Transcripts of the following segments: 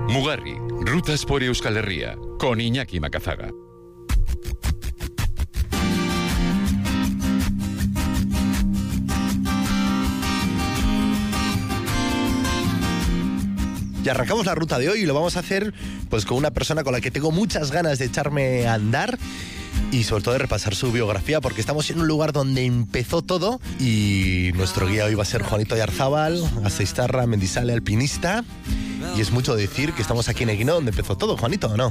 Mugarri, rutas por Euskal Herria, con Iñaki Macazaga. Y arrancamos la ruta de hoy y lo vamos a hacer pues con una persona con la que tengo muchas ganas de echarme a andar y sobre todo de repasar su biografía, porque estamos en un lugar donde empezó todo y nuestro guía hoy va a ser Juanito Oyarzábal, gasteiztarra, mendizale, alpinista, y es mucho decir que estamos aquí en Eguino donde empezó todo. Juanito, ¿o no?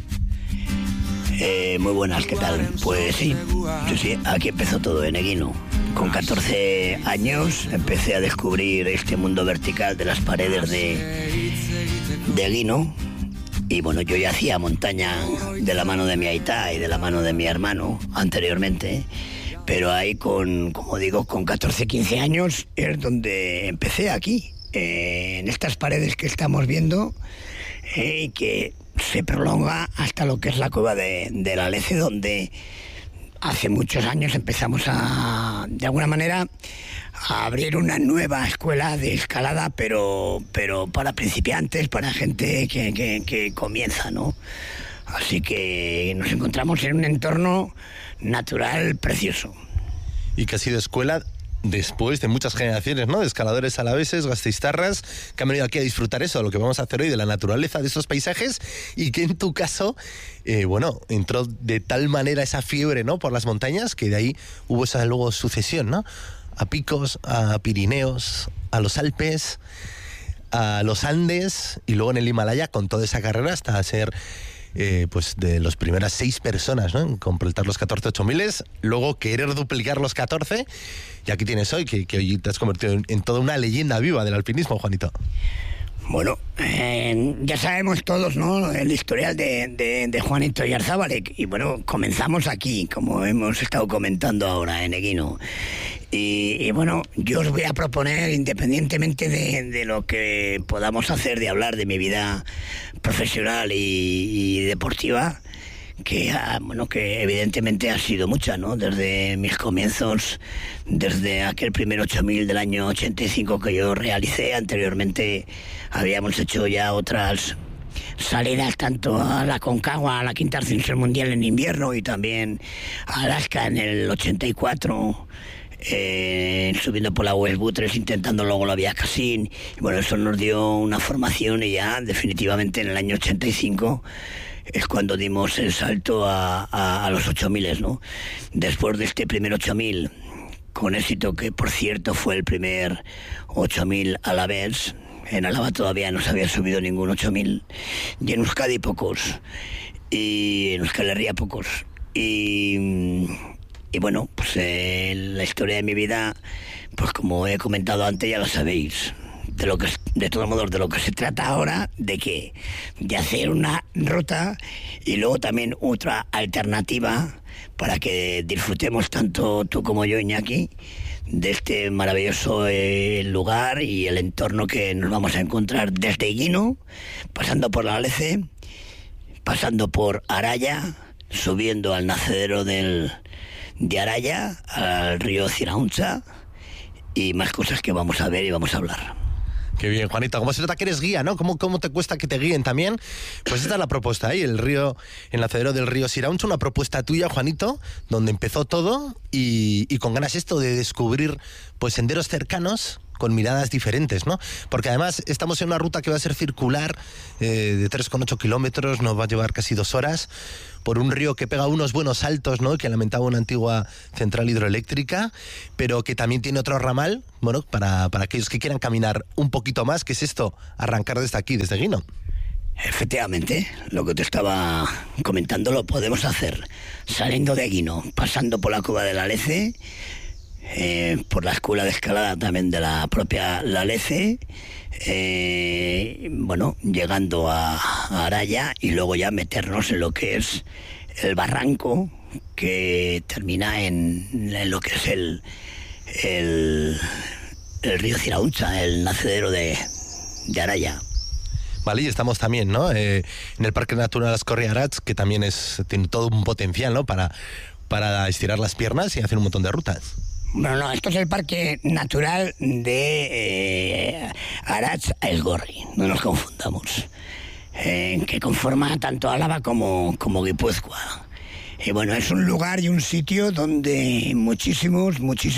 Muy buenas, ¿qué tal? Pues sí, aquí empezó todo en Eguino. Con 14 años empecé a descubrir este mundo vertical de las paredes de Eguino. Y bueno, yo ya hacía montaña de la mano de mi aita y de la mano de mi hermano anteriormente, pero ahí con 14, 15 años es donde empecé aquí, en estas paredes que estamos viendo, y que se prolonga hasta lo que es la cueva de la Lece, donde hace muchos años empezamos de alguna manera, a abrir una nueva escuela de escalada, pero para principiantes, para gente que comienza, ¿no? Así que nos encontramos en un entorno natural precioso. Y que ha sido escuela después de muchas generaciones, ¿no? De escaladores alaveses, gasteiztarras, que han venido aquí a disfrutar eso, lo que vamos a hacer hoy, de la naturaleza, de esos paisajes, y que en tu caso, entró de tal manera esa fiebre, ¿no? Por las montañas, que de ahí hubo esa luego sucesión, ¿no? A picos, a Pirineos, a los Alpes, a los Andes, y luego en el Himalaya, con toda esa carrera hasta ser pues de las primeras 6 personas, ¿no? En completar los 14 8000, luego querer duplicar los 14, y aquí tienes hoy, que hoy te has convertido en toda una leyenda viva del alpinismo, Juanito. Bueno, ya sabemos todos, ¿no?, el historial de Juanito Oyarzábal, y bueno, comenzamos aquí, como hemos estado comentando ahora, en Eguino. Y bueno, yo os voy a proponer, independientemente de lo que podamos hacer, de hablar de mi vida profesional y deportiva, que evidentemente ha sido mucha, ¿no? Desde mis comienzos, desde aquel primer 8000 del año 85 que yo realicé. Anteriormente habíamos hecho ya otras salidas, tanto a la Concagua, a la quinta ascensión mundial en invierno, y también a Alaska en el 84, subiendo por la West Buttes, intentando luego la Vía Cassin. Y bueno, eso nos dio una formación, y ya definitivamente en el año 85 es cuando dimos el salto a los 8000, ¿no? Después de este primer 8000 con éxito, que por cierto fue el primer 8000 a la vez. En Álava todavía no se había subido ningún 8000, y en Euskadi pocos, y en Euskal Herria pocos. Y bueno, pues la historia de mi vida, pues como he comentado antes, ya lo sabéis. De todos modos, de lo que se trata ahora, de hacer una ruta y luego también otra alternativa para que disfrutemos tanto tú como yo, Iñaki, de este maravilloso lugar y el entorno que nos vamos a encontrar desde Eguino, pasando por la Lece, pasando por Araya, subiendo al nacedero de Araya, al río Zirautza, y más cosas que vamos a ver y vamos a hablar. Qué bien, Juanito. ¿Cómo se nota que eres guía, no? ¿Cómo te cuesta que te guíen también? Pues esta es la propuesta ahí, el nacedero del río Zirautza, una propuesta tuya, Juanito, donde empezó todo y con ganas esto de descubrir pues senderos cercanos con miradas diferentes, ¿no? Porque además estamos en una ruta que va a ser circular, de 3,8 kilómetros, nos va a llevar casi 2 horas, por un río que pega unos buenos saltos, ¿no?, que lamentaba una antigua central hidroeléctrica, pero que también tiene otro ramal, bueno, para aquellos que quieran caminar un poquito más, que es esto, arrancar desde aquí, desde Eguino. Efectivamente, lo que te estaba comentando lo podemos hacer saliendo de Eguino, pasando por la cueva de la Lece, por la escuela de escalada también de la propia La Lece, llegando a Araya, y luego ya meternos en lo que es el barranco que termina en lo que es el río Zirautza, el nacedero de Araya. Vale, y estamos también, ¿no?, en el Parque Natural Ascorri-Arats, que también tiene todo un potencial, ¿no?, para estirar las piernas y hacer un montón de rutas. Bueno, no, esto es el Parque Natural de Arats a Esgorri, no nos confundamos. que conforma tanto Álava como Guipúzcoa. Y bueno, es un lugar y un sitio donde muchísimos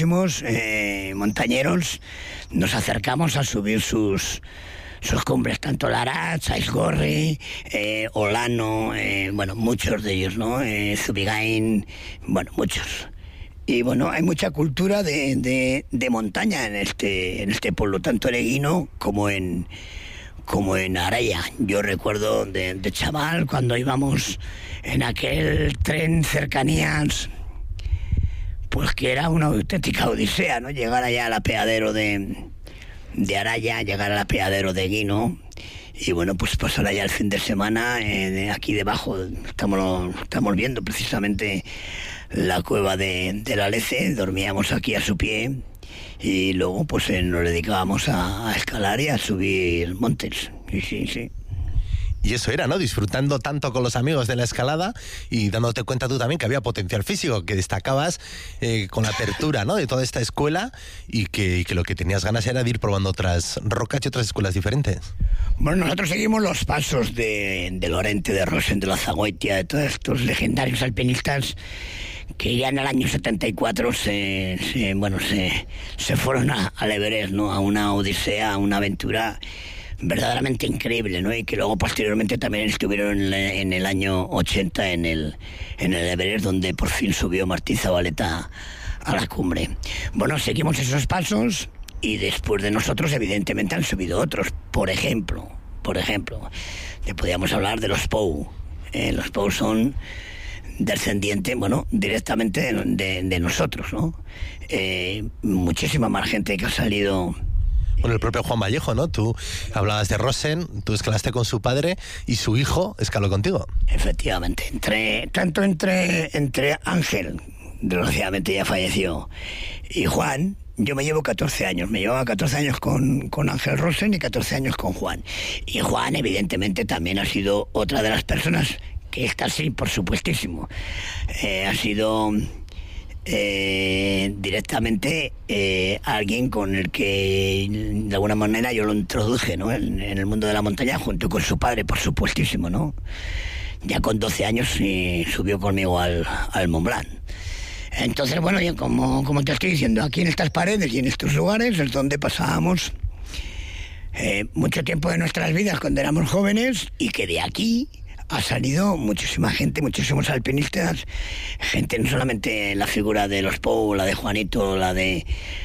montañeros nos acercamos a subir sus cumbres, tanto Larach, Aizgorri, Olano, bueno, muchos de ellos, ¿no? Zubigain, bueno, muchos. Y bueno, hay mucha cultura de montaña en este pueblo, tanto en Eguino como en Araya. Yo recuerdo de chaval, cuando íbamos en aquel tren cercanías, pues que era una auténtica odisea, ¿no? Llegar allá al apeadero de Araya, llegar al apeadero de Eguino, y bueno, pues pasar allá el fin de semana. Aquí debajo estamos viendo precisamente la cueva del Alece, dormíamos aquí a su pie, y luego pues nos dedicábamos a escalar y a subir montes. Sí. Y eso era, ¿no? Disfrutando tanto con los amigos de la escalada y dándote cuenta tú también que había potencial físico, que destacabas con la apertura, ¿no? De toda esta escuela, y que lo que tenías ganas era de ir probando otras rocas y otras escuelas diferentes. Bueno, nosotros seguimos los pasos de Lorente, de Rosen, de la Zagoitia, de todos estos legendarios alpinistas que ya en el año 74 se fueron al Everest, ¿no? A una odisea, a una aventura verdaderamente increíble, ¿no? Y que luego posteriormente también estuvieron en el año 80 en el Everest, donde por fin subió Martí Zabaleta a la cumbre. Bueno, seguimos esos pasos, y después de nosotros evidentemente han subido otros. Por ejemplo, ya podríamos hablar de los Pou. Los Pou son descendientes, bueno, directamente de nosotros, ¿no? Muchísima más gente que ha salido. Bueno, el propio Juan Vallejo, ¿no? Tú hablabas de Rosen, tú escalaste con su padre y su hijo escaló contigo. Efectivamente, entre Ángel, desgraciadamente ya falleció, y Juan, yo me llevo 14 años. Me llevaba 14 años con Ángel Rosen y 14 años con Juan. Y Juan, evidentemente, también ha sido otra de las personas que está, sí, por supuestísimo. Ha sido directamente alguien con el que de alguna manera yo lo introduje, ¿no? en el mundo de la montaña, junto con su padre, por supuestísimo, ¿no? Ya con 12 años subió conmigo al Mont Blanc. Entonces, bueno, yo como te estoy diciendo, aquí en estas paredes y en estos lugares es donde pasábamos mucho tiempo de nuestras vidas cuando éramos jóvenes, y que de aquí ha salido muchísima gente, muchísimos alpinistas, gente no solamente la figura de los Pou, la de Juanito, o la de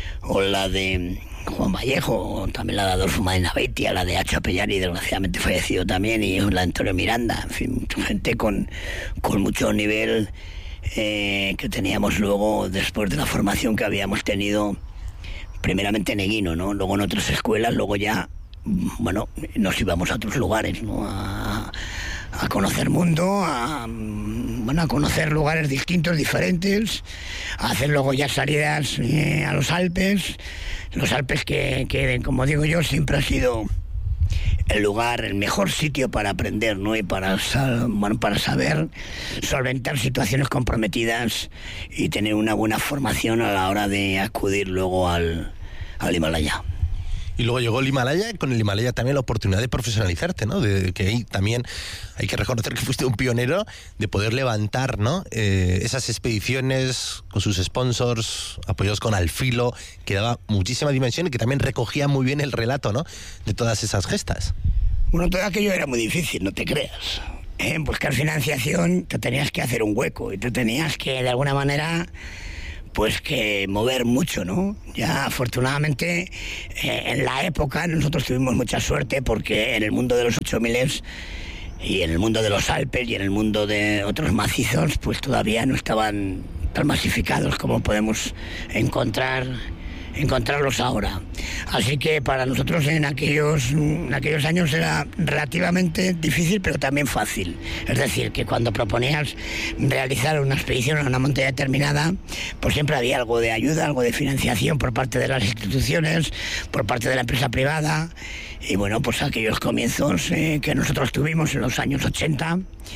Juan Vallejo, también la de Adolfo Madinabeitia, la de Acho Apellari, desgraciadamente fallecido también, y la de Antonio Miranda, en fin, gente con mucho nivel, que teníamos luego después de la formación que habíamos tenido primeramente en Eguino, ¿no? Luego en otras escuelas, luego ya, bueno, nos íbamos a otros lugares, ¿no? A conocer mundo, a conocer lugares distintos, diferentes, a hacer luego ya salidas a los Alpes que, como digo yo, siempre ha sido el lugar, el mejor sitio para aprender, ¿no? Y para saber solventar situaciones comprometidas y tener una buena formación a la hora de acudir luego al Himalaya. Y luego llegó el Himalaya, con el Himalaya también la oportunidad de profesionalizarte, ¿no? De que ahí también hay que reconocer que fuiste un pionero de poder levantar, ¿no? Esas expediciones con sus sponsors, apoyados con Alfilo, que daba muchísima dimensión y que también recogía muy bien el relato, ¿no? De todas esas gestas. Bueno, todo aquello era muy difícil, no te creas. Buscar financiación, te tenías que hacer un hueco y te tenías que, de alguna manera, pues que mover mucho, ¿no? Ya afortunadamente en la época nosotros tuvimos mucha suerte, porque en el mundo de los 8000 y en el mundo de los Alpes y en el mundo de otros macizos, pues todavía no estaban tan masificados como podemos encontrarlos ahora. Así que para nosotros en aquellos años era relativamente difícil, pero también fácil. Es decir, que cuando proponías realizar una expedición a una montaña determinada, pues siempre había algo de ayuda, algo de financiación por parte de las instituciones, por parte de la empresa privada. Y bueno, pues aquellos comienzos que nosotros tuvimos en los años 80,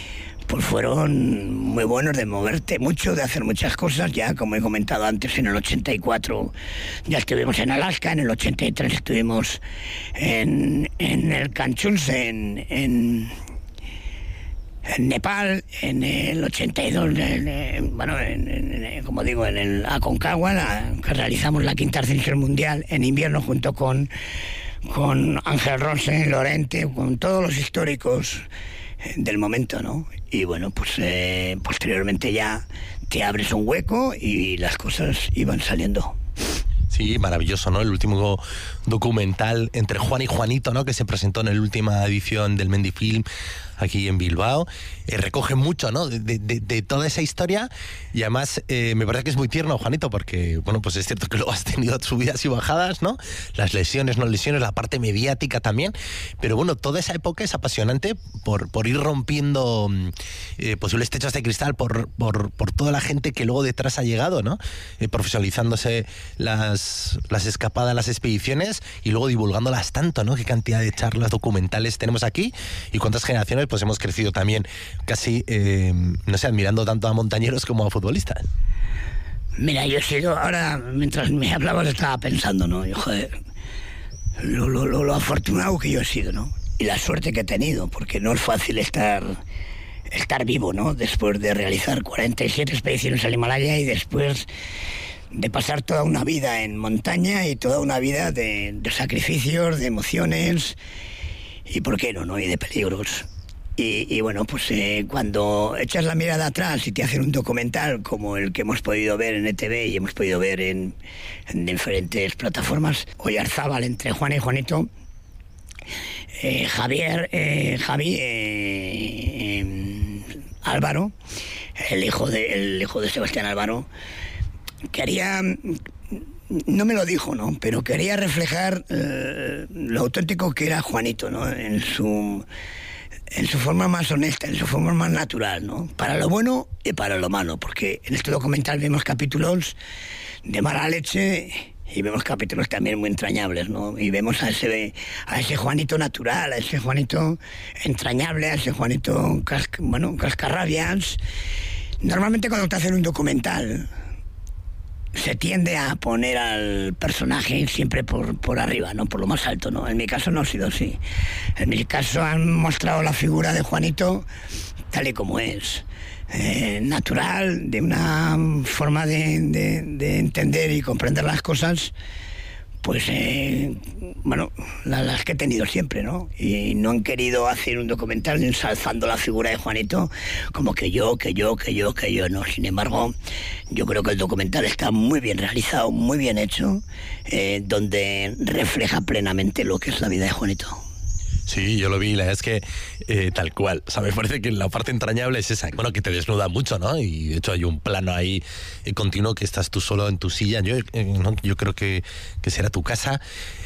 pues fueron muy buenos, de moverte mucho, de hacer muchas cosas. Ya, como he comentado antes, en el 84 ya estuvimos en Alaska, en el 83 estuvimos en el Kanchunse, en Nepal, en el 82, como digo, en el Aconcagua, que realizamos la quinta ascensión mundial en invierno junto con Ángel Rose, Lorente, con todos los históricos del momento, ¿no? Y bueno, pues posteriormente ya te abres un hueco y las cosas iban saliendo. Sí, maravilloso, ¿no? El último documental entre Juan y Juanito, ¿no? Que se presentó en la última edición del Mendifilm aquí en Bilbao. Recoge mucho, ¿no? De toda esa historia, y además me parece que es muy tierno, Juanito, porque, bueno, pues es cierto que luego has tenido subidas y bajadas, ¿no? Las lesiones, no lesiones, la parte mediática también, pero bueno, toda esa época es apasionante por ir rompiendo posibles techos de cristal, por toda la gente que luego detrás ha llegado, ¿no? Profesionalizándose las escapadas, las expediciones, y luego divulgándolas tanto, ¿no? Qué cantidad de charlas documentales tenemos aquí, y cuántas generaciones pues hemos crecido también casi, no sé, admirando tanto a montañeros como a futbolistas. Mira, yo he sido, ahora mientras me hablabas estaba pensando, ¿no? Yo, joder, lo afortunado que yo he sido, ¿no? Y la suerte que he tenido, porque no es fácil estar vivo, ¿no? Después de realizar 47 expediciones al Himalaya y después de pasar toda una vida en montaña y toda una vida de sacrificios, de emociones y, ¿por qué no? Y de peligros. Y bueno, pues cuando echas la mirada atrás y te hacen un documental como el que hemos podido ver en ETV y hemos podido ver en diferentes plataformas, Oyarzábal entre Juan y Juanito, Álvaro, el hijo de Sebastián Álvaro, quería, no me lo dijo, ¿no? Pero quería reflejar lo auténtico que era Juanito, ¿no? En su forma más honesta, en su forma más natural, ¿no? Para lo bueno y para lo malo, porque en este documental vemos capítulos de mala leche y vemos capítulos también muy entrañables, ¿no? Y vemos a ese Juanito natural, a ese Juanito entrañable, a ese Juanito cascarrabias. Normalmente cuando te hacen un documental se tiende a poner al personaje siempre por arriba, ¿no? Por lo más alto, ¿no? En mi caso no ha sido así. En mi caso han mostrado la figura de Juanito tal y como es. Natural, de una forma de entender y comprender las cosas, pues, las que he tenido siempre, ¿no? Y no han querido hacer un documental ensalzando la figura de Juanito como que yo, no. Sin embargo, yo creo que el documental está muy bien realizado, muy bien hecho, donde refleja plenamente lo que es la vida de Juanito. Sí, yo lo vi, la verdad es que tal cual. O sea, me parece que la parte entrañable es esa, bueno, que te desnuda mucho, ¿no? Y de hecho hay un plano ahí continuo que estás tú solo en tu silla. Yo creo que será tu casa.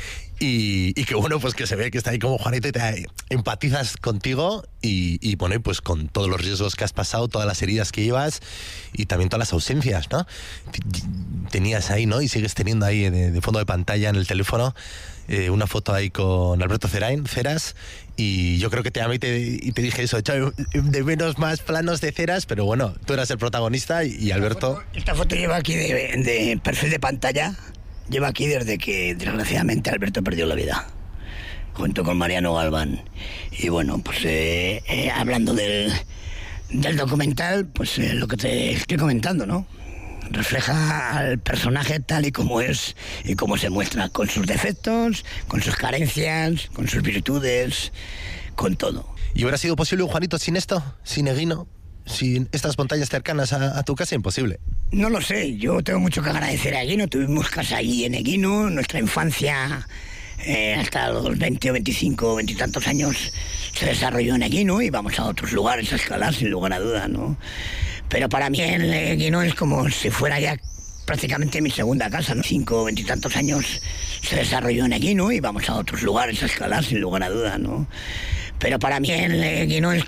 Y que bueno, pues que se ve que está ahí como Juanito y te empatizas contigo y bueno, pues con todos los riesgos que has pasado, todas las heridas que llevas y también todas las ausencias, ¿no? Tenías ahí, ¿no? Y sigues teniendo ahí de fondo de pantalla en el teléfono una foto ahí con Alberto Ceras, y yo creo que te llamé y te dije eso, echaba de menos más planos de Ceras, pero bueno, tú eras el protagonista y Alberto... Esta foto lleva aquí de perfil de pantalla, lleva aquí desde que desgraciadamente Alberto perdió la vida, junto con Mariano Galván. Y bueno, pues hablando del documental, pues lo que te estoy comentando, ¿no? Refleja al personaje tal y como es y cómo se muestra, con sus defectos, con sus carencias, con sus virtudes, con todo. ¿Y hubiera sido posible un Juanito sin esto, sin Eguino, sin estas montañas cercanas a tu casa? Imposible. No lo sé, yo tengo mucho que agradecer a Eguino. Tuvimos casa allí en Eguino, nuestra infancia hasta los 20 o 25 o 20 y tantos años se desarrolló en Eguino, y vamos a otros lugares a escalar sin lugar a duda, ¿no? Pero para mí el Eguino es como si fuera ya prácticamente mi segunda casa, ¿no? 5 o 20 y tantos años se desarrolló en Eguino y vamos a otros lugares a escalar sin lugar a duda, ¿no? Pero para mí el Eguino es